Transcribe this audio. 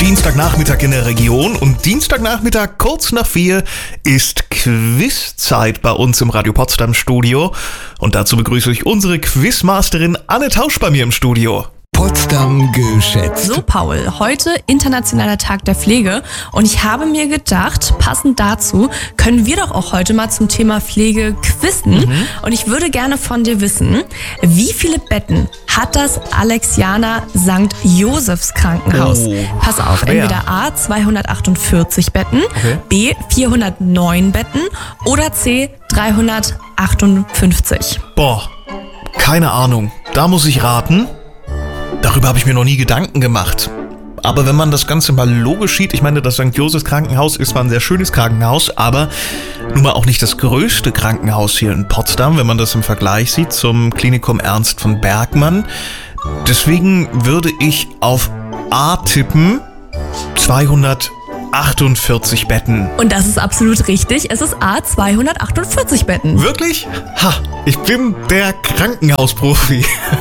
Dienstagnachmittag in der Region und Dienstagnachmittag kurz nach 4 ist Quizzeit bei uns im Radio Potsdam Studio. Und dazu begrüße ich unsere Quizmasterin Anne Tausch bei mir im Studio. Potsdam geschätzt. So, Paul, heute Internationaler Tag der Pflege und ich habe mir gedacht, passend dazu können wir doch auch heute mal zum Thema Pflege quizzen. Und ich würde gerne von dir wissen, wie viele Betten hat das Alexianer St. Josephs Krankenhaus? Oh, Pass auf, schwer. entweder A, 248 Betten, Okay. B, 409 Betten oder C, 358. Boah, keine Ahnung. Da muss ich raten. Darüber habe ich mir noch nie Gedanken gemacht. Aber wenn man das Ganze mal logisch sieht, ich meine, das St. Josephs Krankenhaus ist zwar ein sehr schönes Krankenhaus, aber nun mal auch nicht das größte Krankenhaus hier in Potsdam, wenn man das im Vergleich sieht zum Klinikum Ernst von Bergmann. Deswegen würde ich auf A tippen, 248 Betten. Und das ist absolut richtig, es ist A, 248 Betten. Wirklich? Ha, ich bin der Krankenhausprofi.